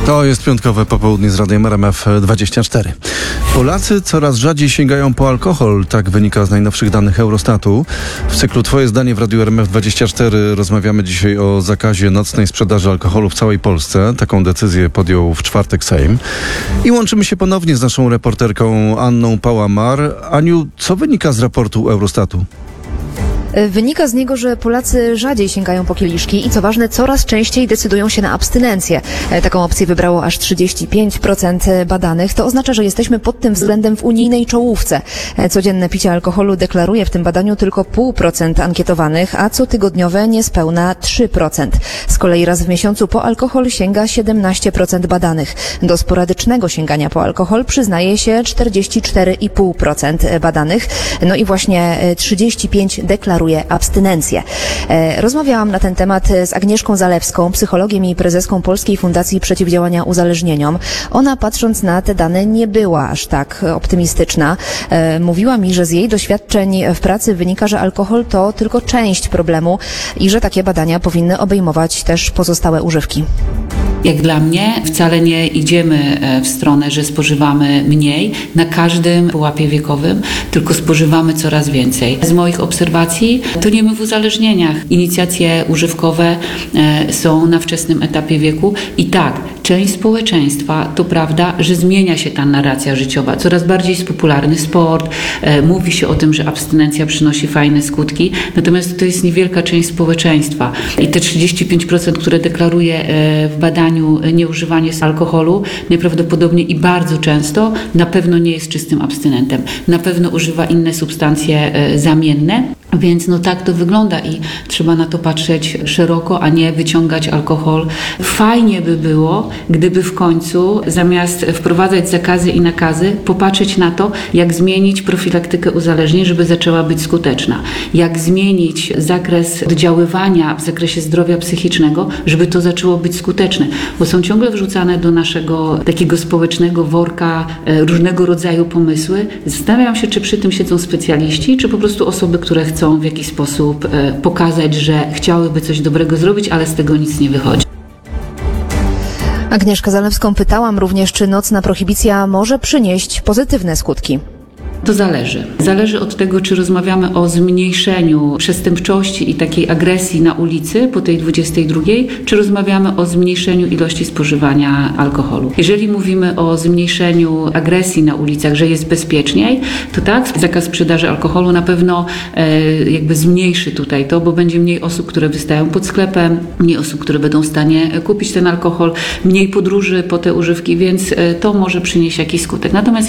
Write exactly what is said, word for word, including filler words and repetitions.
To jest piątkowe popołudnie z Radiem R M F dwadzieścia cztery. Polacy coraz rzadziej sięgają po alkohol, tak wynika z najnowszych danych Eurostatu. W cyklu Twoje zdanie w Radiu R M F dwadzieścia cztery rozmawiamy dzisiaj o zakazie nocnej sprzedaży alkoholu w całej Polsce. Taką decyzję podjął w czwartek Sejm. I łączymy się ponownie z naszą reporterką Anną Pałamar. Aniu, co wynika z raportu Eurostatu? Wynika z niego, że Polacy rzadziej sięgają po kieliszki i co ważne, coraz częściej decydują się na abstynencję. Taką opcję wybrało aż trzydzieści pięć procent badanych. To oznacza, że jesteśmy pod tym względem w unijnej czołówce. Codzienne picie alkoholu deklaruje w tym badaniu tylko zero przecinek pięć procent ankietowanych, a cotygodniowe niespełna trzy procent. Z kolei raz w miesiącu po alkohol sięga siedemnaście procent badanych. Do sporadycznego sięgania po alkohol przyznaje się czterdzieści cztery i pół procent badanych. No i właśnie trzydzieści pięć procent deklaruje abstynencję. Rozmawiałam na ten temat z Agnieszką Zalewską, psychologiem i prezeską Polskiej Fundacji Przeciwdziałania Uzależnieniom. Ona, patrząc na te dane, nie była aż tak optymistyczna. Mówiła mi, że z jej doświadczeń w pracy wynika, że alkohol to tylko część problemu i że takie badania powinny obejmować też pozostałe używki. Jak dla mnie wcale nie idziemy w stronę, że spożywamy mniej na każdym pułapie wiekowym, tylko spożywamy coraz więcej. Z moich obserwacji toniemy w uzależnieniach. Inicjacje używkowe są na wczesnym etapie wieku i tak, część społeczeństwa, to prawda, że zmienia się ta narracja życiowa. Coraz bardziej jest popularny sport, mówi się o tym, że abstynencja przynosi fajne skutki, natomiast to jest niewielka część społeczeństwa. I te trzydzieści pięć procent, które deklaruje w badaniu nieużywanie alkoholu, najprawdopodobniej i bardzo często na pewno nie jest czystym abstynentem. Na pewno używa inne substancje zamienne, więc no tak to wygląda i trzeba na to patrzeć szeroko, a nie wyciągać alkohol. Fajnie by było, gdyby w końcu zamiast wprowadzać zakazy i nakazy, popatrzeć na to, jak zmienić profilaktykę uzależnień, żeby zaczęła być skuteczna. Jak zmienić zakres oddziaływania w zakresie zdrowia psychicznego, żeby to zaczęło być skuteczne. Bo są ciągle wrzucane do naszego takiego społecznego worka różnego rodzaju pomysły. Zastanawiam się, czy przy tym siedzą specjaliści, czy po prostu osoby, które chcą w jakiś sposób pokazać, że chciałyby coś dobrego zrobić, ale z tego nic nie wychodzi. Agnieszkę Zalewską pytałam również, czy nocna prohibicja może przynieść pozytywne skutki. To zależy. Zależy od tego, czy rozmawiamy o zmniejszeniu przestępczości i takiej agresji na ulicy po tej dwudziestej drugiej, czy rozmawiamy o zmniejszeniu ilości spożywania alkoholu. Jeżeli mówimy o zmniejszeniu agresji na ulicach, że jest bezpieczniej, to tak, zakaz sprzedaży alkoholu na pewno e, jakby zmniejszy tutaj to, bo będzie mniej osób, które wystają pod sklepem, mniej osób, które będą w stanie kupić ten alkohol, mniej podróży po te używki, więc e, to może przynieść jakiś skutek. Natomiast